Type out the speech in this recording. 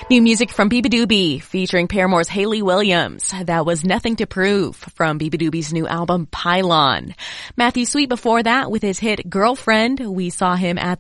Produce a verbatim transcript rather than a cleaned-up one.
New music from Beabadoobee featuring Paramore's Hayley Williams. That was Nothing to Prove from Beabadoobee's new album Pylon. Matthew Sweet before that with his hit Girlfriend. We saw him at